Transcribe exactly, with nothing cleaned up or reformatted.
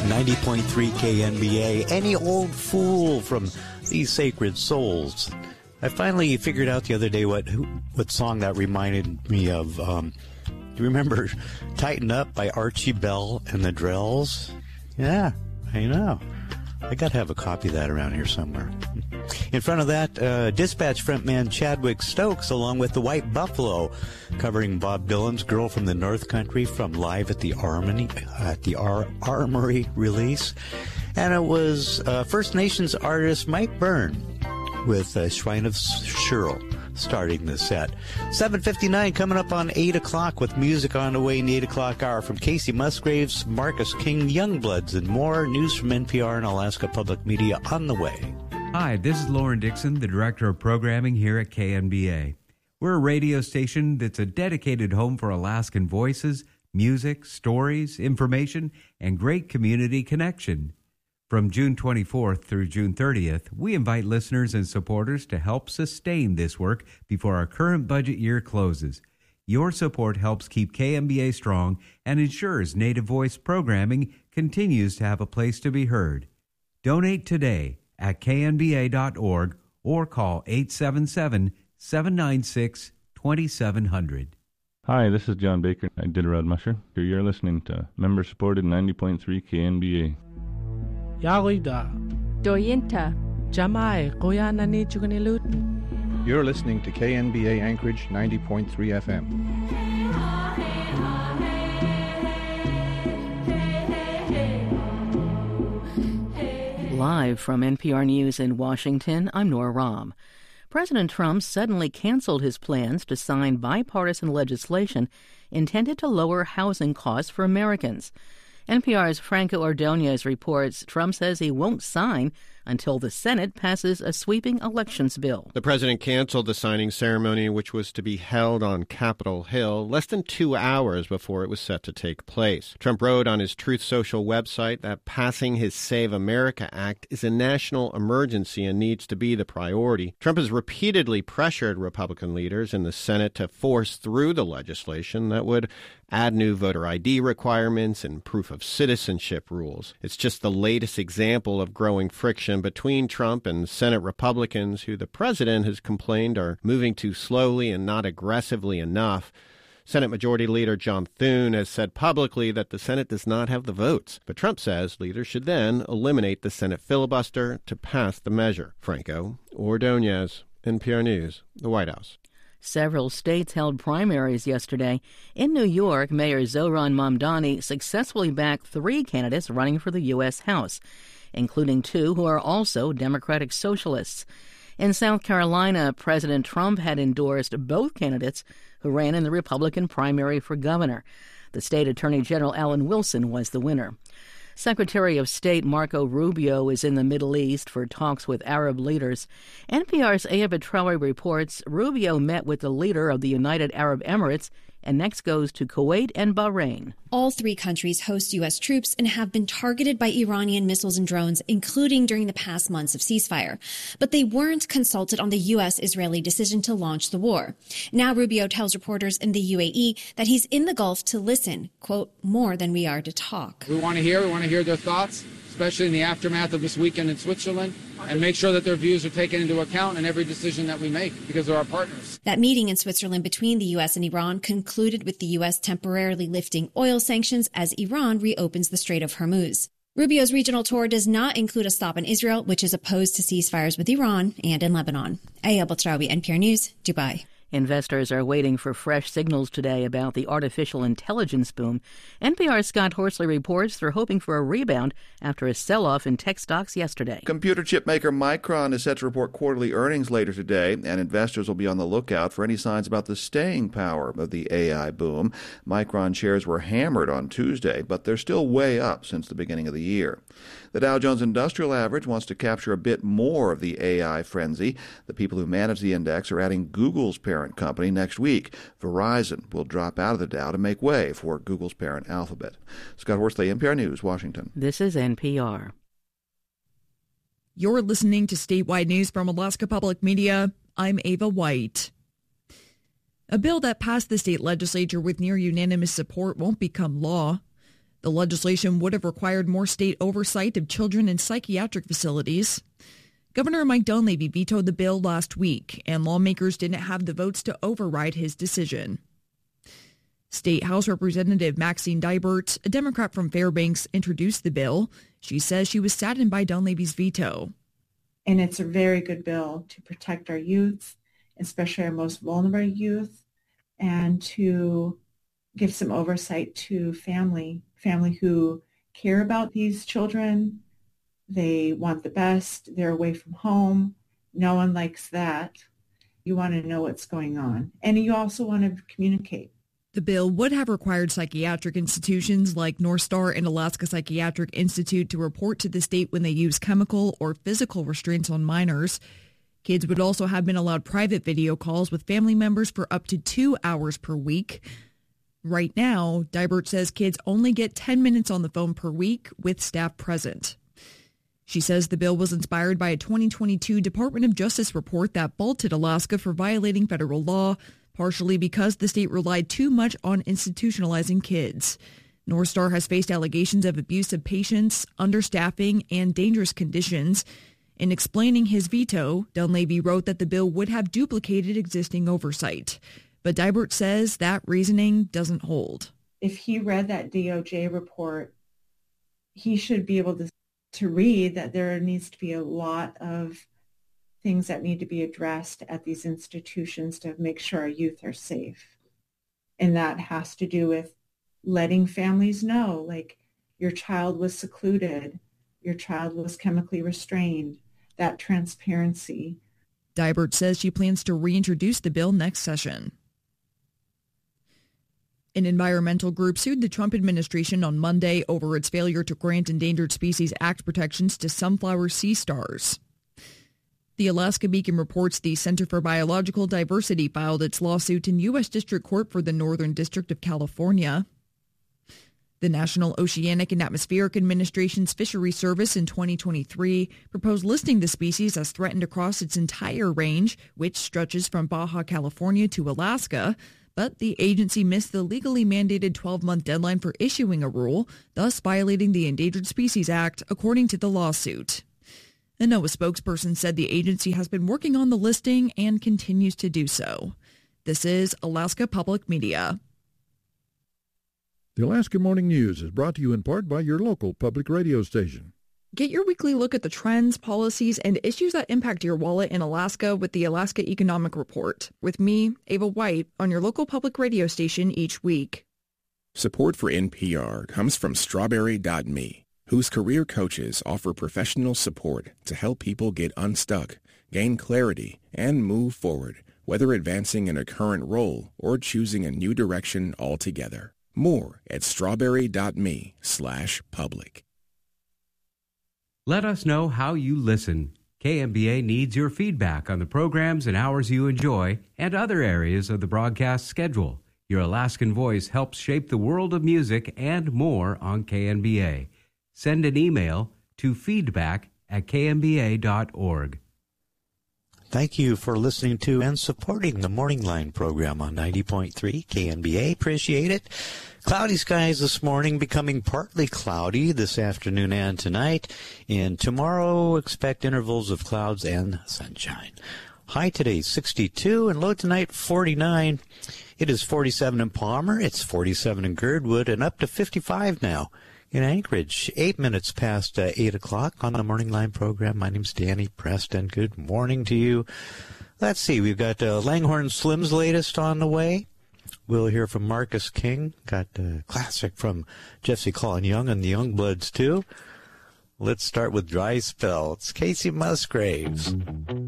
ninety point three K N B A. Any old fool from these sacred souls. I finally figured out the other day what who, what song that reminded me of. Um, do you remember Tighten Up by Archie Bell and the Drells? Yeah, I know. I got to have a copy of that around here somewhere. In front of that, uh, Dispatch frontman Chadwick Stokes, along with the White Buffalo, covering Bob Dylan's "Girl from the North Country" from Live at the Armory, at the Ar- Armory release. And it was uh, First Nations artist Mike Byrne with uh, Shrine of Sherrill starting the set. seven fifty-nine coming up on eight o'clock with music on the way in the eight o'clock hour from Casey Musgraves, Marcus King, Youngbloods, and more. News from N P R and Alaska Public Media on the way. Hi, this is Lauren Dixon, the Director of Programming here at K N B A. We're a radio station that's a dedicated home for Alaskan voices, music, stories, information, and great community connection. From June twenty-fourth through June thirtieth, we invite listeners and supporters to help sustain this work before our current budget year closes. Your support helps keep K N B A strong and ensures Native Voice programming continues to have a place to be heard. Donate today at K N B A dot org or call eight seven seven, seven nine six, two seven zero zero. Hi, this is John Baker. I did Rod Musher. You're listening to member-supported ninety point three K N B A. Yarida. Doyinta. Jamai Koyanani Chukanilut. You're listening to K N B A Anchorage ninety point three F M. Live from N P R News in Washington, I'm Nora Rahm. President Trump suddenly canceled his plans to sign bipartisan legislation intended to lower housing costs for Americans. N P R's Franco Ordonez reports Trump says he won't sign until the Senate passes a sweeping elections bill. The president canceled the signing ceremony, which was to be held on Capitol Hill, less than two hours before it was set to take place. Trump wrote on his Truth Social website that passing his Save America Act is a national emergency and needs to be the priority. Trump has repeatedly pressured Republican leaders in the Senate to force through the legislation that would add new voter I D requirements and proof of citizenship rules. It's just the latest example of growing friction between Trump and Senate Republicans, who the president has complained are moving too slowly and not aggressively enough. Senate Majority Leader John Thune has said publicly that the Senate does not have the votes, but Trump says leaders should then eliminate the Senate filibuster to pass the measure. Franco Ordonez, N P R News, the White House. Several states held primaries yesterday. In New York, Mayor Zohran Mamdani successfully backed three candidates running for the U S House, including two who are also Democratic Socialists. In South Carolina, President Trump had endorsed both candidates who ran in the Republican primary for governor. The state Attorney General Alan Wilson was the winner. Secretary of State Marco Rubio is in the Middle East for talks with Arab leaders. N P R's Aya Betrawi reports Rubio met with the leader of the United Arab Emirates and next goes to Kuwait and Bahrain. All three countries host U S troops and have been targeted by Iranian missiles and drones, including during the past months of ceasefire. But they weren't consulted on the U S-Israeli decision to launch the war. Now Rubio tells reporters in the U A E that he's in the Gulf to listen, quote, more than we are to talk. We want to hear, we want to hear their thoughts, especially in the aftermath of this weekend in Switzerland, and make sure that their views are taken into account in every decision that we make, because they're our partners. That meeting in Switzerland between the U S and Iran concluded with the U S temporarily lifting oil sanctions as Iran reopens the Strait of Hormuz. Rubio's regional tour does not include a stop in Israel, which is opposed to ceasefires with Iran and in Lebanon. Aya Betrawi, N P R News, Dubai. Investors are waiting for fresh signals today about the artificial intelligence boom. N P R's Scott Horsley reports they're hoping for a rebound after a sell-off in tech stocks yesterday. Computer chip maker Micron is set to report quarterly earnings later today, and investors will be on the lookout for any signs about the staying power of the A I boom. Micron shares were hammered on Tuesday, but they're still way up since the beginning of the year. The Dow Jones Industrial Average wants to capture a bit more of the A I frenzy. The people who manage the index are adding Google's parent company next week. Verizon will drop out of the Dow to make way for Google's parent Alphabet. Scott Horsley, N P R News, Washington. This is N P R. You're listening to statewide news from Alaska Public Media. I'm Ava White. A bill that passed the state legislature with near unanimous support won't become law. The legislation would have required more state oversight of children in psychiatric facilities. Governor Mike Dunleavy vetoed the bill last week, and lawmakers didn't have the votes to override his decision. State House Representative Maxine Dibert, a Democrat from Fairbanks, introduced the bill. She says she was saddened by Dunleavy's veto. And it's a very good bill to protect our youth, especially our most vulnerable youth, and to give some oversight to family, family who care about these children. They want the best. They're away from home. No one likes that. You want to know what's going on. And you also want to communicate. The bill would have required psychiatric institutions like North Star and Alaska Psychiatric Institute to report to the state when they use chemical or physical restraints on minors. Kids would also have been allowed private video calls with family members for up to two hours per week. Right now, Dibert says kids only get ten minutes on the phone per week with staff present. She says the bill was inspired by a twenty twenty-two Department of Justice report that faulted Alaska for violating federal law, partially because the state relied too much on institutionalizing kids. North Star has faced allegations of abuse of patients, understaffing, and dangerous conditions. In explaining his veto, Dunleavy wrote that the bill would have duplicated existing oversight. But Dibert says that reasoning doesn't hold. If he read that D O J report, he should be able to, to read that there needs to be a lot of things that need to be addressed at these institutions to make sure our youth are safe. And that has to do with letting families know, like, your child was secluded, your child was chemically restrained, that transparency. Dibert says she plans to reintroduce the bill next session. An environmental group sued the Trump administration on Monday over its failure to grant Endangered Species Act protections to sunflower sea stars. The Alaska Beacon reports the Center for Biological Diversity filed its lawsuit in U S District Court for the Northern District of California. The National Oceanic and Atmospheric Administration's Fisheries Service in twenty twenty-three proposed listing the species as threatened across its entire range, which stretches from Baja California to Alaska. But the agency missed the legally mandated twelve-month deadline for issuing a rule, thus violating the Endangered Species Act, according to the lawsuit. A NOAA spokesperson said the agency has been working on the listing and continues to do so. This is Alaska Public Media. The Alaska Morning News is brought to you in part by your local public radio station. Get your weekly look at the trends, policies, and issues that impact your wallet in Alaska with the Alaska Economic Report, with me, Ava White, on your local public radio station each week. Support for N P R comes from Strawberry dot me, whose career coaches offer professional support to help people get unstuck, gain clarity, and move forward, whether advancing in a current role or choosing a new direction altogether. More at strawberry dot me slash public. Let us know how you listen. K M B A needs your feedback on the programs and hours you enjoy and other areas of the broadcast schedule. Your Alaskan voice helps shape the world of music and more on K N B A. Send an email to feedback at k m b a dot org. Thank you for listening to and supporting the Morning Line program on ninety point three K N B A. Appreciate it. Cloudy skies this morning, becoming partly cloudy this afternoon and tonight. And tomorrow, expect intervals of clouds and sunshine. High today, sixty-two, and low tonight, forty-nine. It is forty-seven in Palmer, it's forty-seven in Girdwood, and up to fifty-five now in Anchorage. Eight minutes past uh, eight o'clock on the Morning Line program. My name's Danny Preston. Good morning to you. Let's see, we've got uh, Langhorne Slim's latest on the way. We'll hear from Marcus King. Got a classic from Jesse Claw and Young and the Youngbloods, too. Let's start with Dry Spell. It's Casey Musgraves.